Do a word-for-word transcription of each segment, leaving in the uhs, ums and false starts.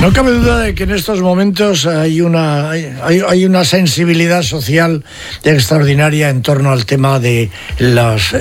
No cabe duda de que en estos momentos hay una, hay, hay una sensibilidad social extraordinaria en torno al tema de los,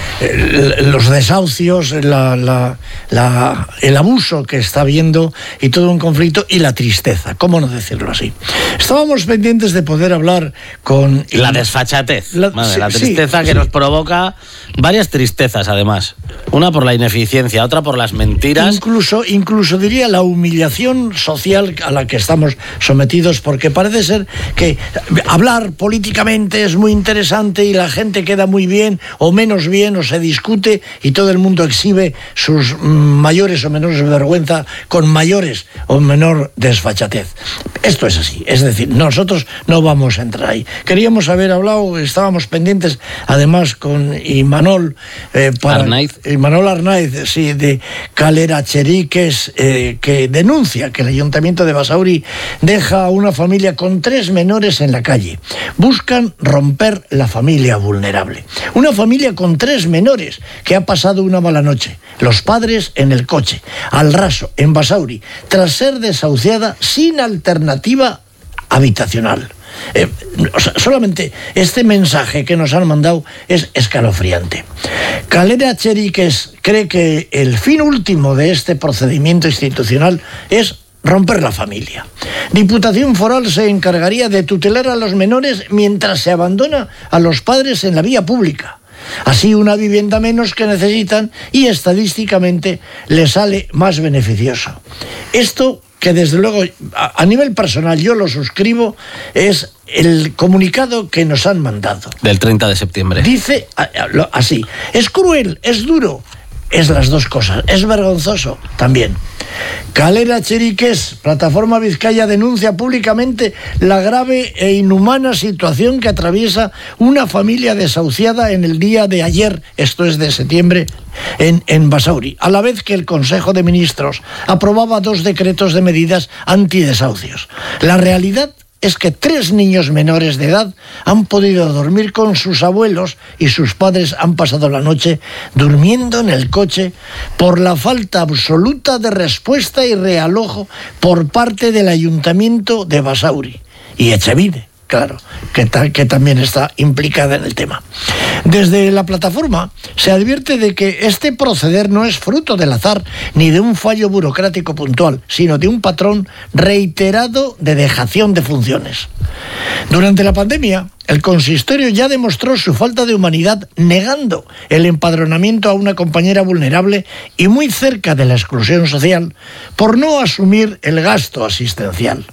eh, los desahucios, la, la, la, el abuso que está habiendo y todo un conflicto y la tristeza, ¿cómo no decirlo así? Estábamos pendientes de poder hablar con... La desfachatez, la, vale, sí, la tristeza sí, que sí. nos provoca varias tristezas además. Una por la ineficiencia, otra por las mentiras. Incluso, incluso diría la humillación social a la que estamos sometidos, porque parece ser que hablar políticamente es muy interesante y la gente queda muy bien o menos bien o se discute y todo el mundo exhibe sus mayores o menores vergüenza con mayores o menor desfachatez. Esto es así, es decir, nosotros no vamos a entrar ahí. Queríamos haber hablado, estábamos pendientes además con Imanol eh, para, Arnaiz. Imanol Arnaiz, sí, de Calera Cheriques, eh, que denuncia que el Ayuntamiento de Basauri deja a una familia con tres menores en la calle. Buscan romper la familia vulnerable. Una familia con tres menores que ha pasado una mala noche. Los padres en el coche, al raso, en Basauri, tras ser desahuciada sin alternativa habitacional. Eh, o sea, solamente este mensaje que nos han mandado es escalofriante. Calera Cheriques cree que el fin último de este procedimiento institucional es romper la familia. Diputación Foral se encargaría de tutelar a los menores mientras se abandona a los padres en la vía pública. Así una vivienda menos que necesitan y estadísticamente les sale más beneficioso. Esto, que desde luego a, a nivel personal yo lo suscribo, es el comunicado que nos han mandado. Del treinta de septiembre. Dice así: es cruel, es duro, es las dos cosas, es vergonzoso también. Calera Cheriques, Plataforma Vizcaya, denuncia públicamente la grave e inhumana situación que atraviesa una familia desahuciada en el día de ayer, esto es de septiembre, en, en Basauri, a la vez que el Consejo de Ministros aprobaba dos decretos de medidas antidesahucios. La realidad es que tres niños menores de edad han podido dormir con sus abuelos y sus padres han pasado la noche durmiendo en el coche por la falta absoluta de respuesta y realojo por parte del Ayuntamiento de Basauri y Echevide, claro, que, ta- que también está implicada en el tema. Desde la plataforma se advierte de que este proceder no es fruto del azar ni de un fallo burocrático puntual, sino de un patrón reiterado de dejación de funciones. Durante la pandemia, el consistorio ya demostró su falta de humanidad negando el empadronamiento a una compañera vulnerable y muy cerca de la exclusión social por no asumir el gasto asistencial.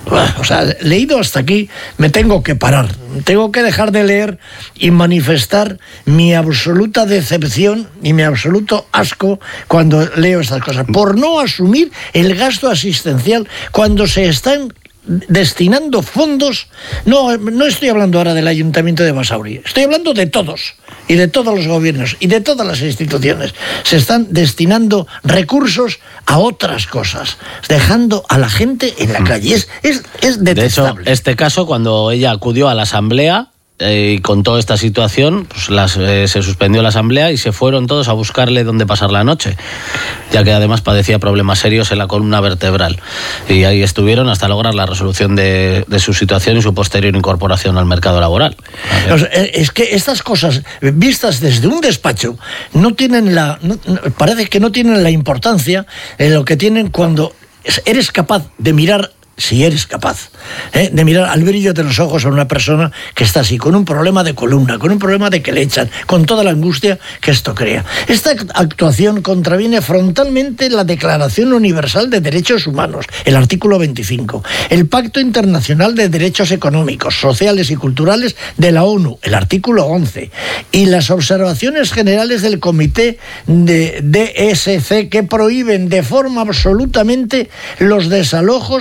O sea, leído hasta aquí, me tengo que parar. Tengo que dejar de leer y manifestar mi absoluta decepción y mi absoluto asco cuando leo estas cosas. Por no asumir el gasto asistencial cuando se están destinando fondos. No, no estoy hablando ahora del Ayuntamiento de Basauri, estoy hablando de todos y de todos los gobiernos y de todas las instituciones. Se están destinando recursos a otras cosas, dejando a la gente en la calle. Es, es, es detestable. De hecho, este caso, cuando ella acudió a la asamblea eh, y contó esta situación, pues las, eh, se suspendió la asamblea y se fueron todos a buscarle dónde pasar la noche, ya que además padecía problemas serios en la columna vertebral. Y ahí estuvieron hasta lograr la resolución de, de su situación y su posterior incorporación al mercado laboral. O sea, es que estas cosas, vistas desde un despacho, no tienen la, no, parece que no tienen la importancia en lo que tienen cuando eres capaz de mirar, si eres capaz, ¿eh? de mirar al brillo de los ojos a una persona que está así, con un problema de columna, con un problema de que le echan, con toda la angustia que esto crea. Esta actuación contraviene frontalmente la Declaración Universal de Derechos Humanos, el artículo veinticinco, el Pacto Internacional de Derechos Económicos, Sociales y Culturales de la ONU, el artículo once, y las observaciones generales del Comité de D S C que prohíben de forma absolutamente los desalojos forzosos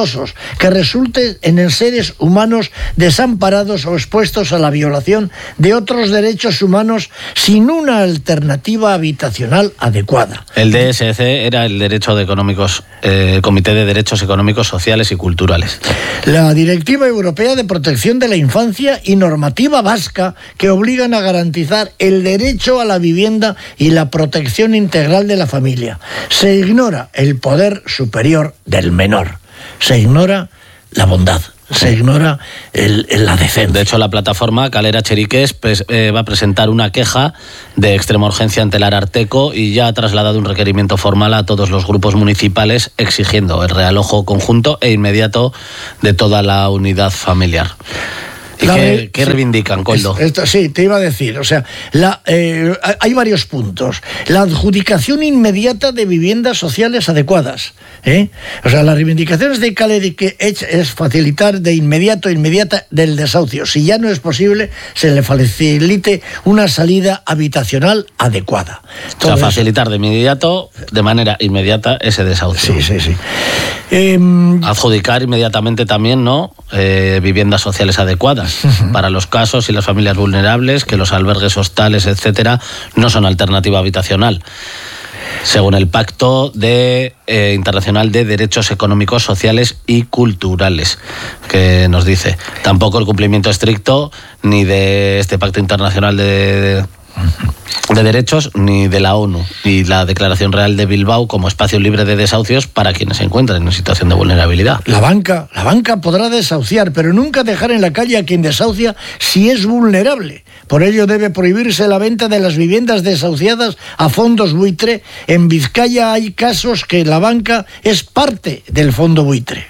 forzosos que resulten en seres humanos desamparados o expuestos a la violación de otros derechos humanos sin una alternativa habitacional adecuada. El D S E C era el derecho de económicos, eh, Comité de Derechos Económicos, Sociales y Culturales. La Directiva Europea de Protección de la Infancia y normativa vasca que obligan a garantizar el derecho a la vivienda y la protección integral de la familia. Se ignora el poder superior del menor. Se ignora la bondad. Se ignora el, el, la decencia. De hecho, la plataforma Calera Cheriqués pues, eh, va a presentar una queja de extrema urgencia ante el Ararteko y ya ha trasladado un requerimiento formal a todos los grupos municipales exigiendo el realojo conjunto e inmediato de toda la unidad familiar. ¿Y La qué, re... qué reivindican, Koldo? Esto, sí, te iba a decir, o sea, la, eh, hay varios puntos. La adjudicación inmediata de viviendas sociales adecuadas. ¿eh? O sea, las reivindicaciones de Calerique es facilitar de inmediato, inmediata del desahucio. Si ya no es posible, se le facilite una salida habitacional adecuada. Todo o sea, facilitar de inmediato, de manera inmediata, ese desahucio. Sí, sí, sí. Eh, Adjudicar inmediatamente también, ¿no? Eh, viviendas sociales adecuadas para los casos y las familias vulnerables, que los albergues hostales, etcétera, no son alternativa habitacional, según el Pacto de, eh, Internacional de Derechos Económicos, Sociales y Culturales, que nos dice. Tampoco el cumplimiento estricto ni de este Pacto Internacional de... de de derechos ni de la ONU y la Declaración Real de Bilbao como espacio libre de desahucios para quienes se encuentran en situación de vulnerabilidad. La banca, la banca podrá desahuciar, pero nunca dejar en la calle a quien desahucia si es vulnerable. Por ello debe prohibirse la venta de las viviendas desahuciadas a fondos buitre. En Vizcaya hay casos que la banca es parte del fondo buitre.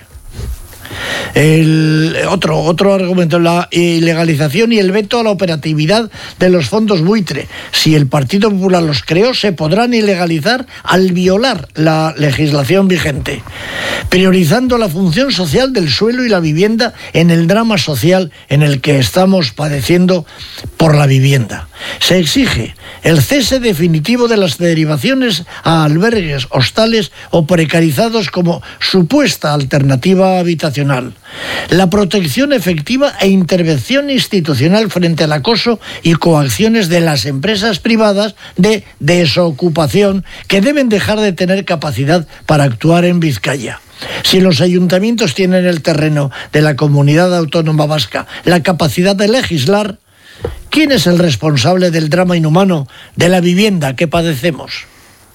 El otro, otro argumento, la ilegalización y el veto a la operatividad de los fondos buitre. Si el Partido Popular los creó, se podrán ilegalizar al violar la legislación vigente. Priorizando la función social del suelo y la vivienda en el drama social en el que estamos padeciendo por la vivienda. Se exige el cese definitivo de las derivaciones a albergues, hostales o precarizados como supuesta alternativa habitacional. La protección efectiva e intervención institucional frente al acoso y coacciones de las empresas privadas de desocupación que deben dejar de tener capacidad para actuar en Vizcaya. Si los ayuntamientos tienen el terreno de la comunidad autónoma vasca la capacidad de legislar, ¿quién es el responsable del drama inhumano de la vivienda que padecemos?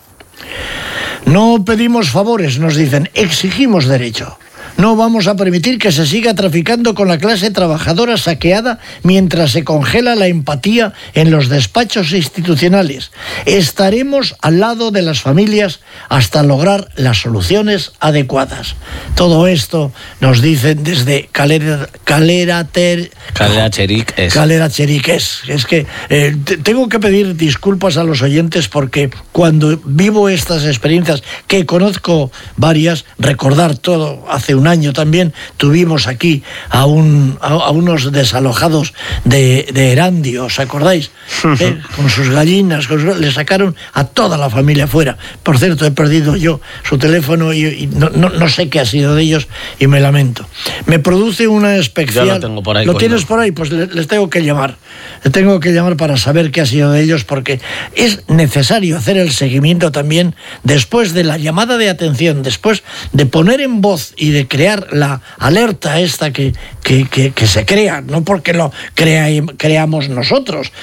No pedimos favores, nos dicen, exigimos derecho. No vamos a permitir que se siga traficando con la clase trabajadora saqueada mientras se congela la empatía en los despachos institucionales. Estaremos al lado de las familias hasta lograr las soluciones adecuadas. Todo esto nos dicen desde Calera, Calera, ter, Calera Cheriqués. Calera Cheriqués. Es que eh, tengo que pedir disculpas a los oyentes porque cuando vivo estas experiencias, que conozco varias, recordar todo hace un año también tuvimos aquí a, un, a, a unos desalojados de, de Erandio, ¿os acordáis? ¿Eh? Con sus gallinas, con sus, le sacaron a toda la familia fuera. Por cierto, he perdido yo su teléfono y, y no, no, no sé qué ha sido de ellos y me lamento. Me produce una especial... Yo lo tengo por ahí. ¿Lo tienes por ahí? Pues les, les tengo que llamar. Les tengo que llamar para saber qué ha sido de ellos porque es necesario hacer el seguimiento también después de la llamada de atención, después de poner en voz y de crear la alerta esta que, que, que, que se crea, no porque lo crea, creamos nosotros,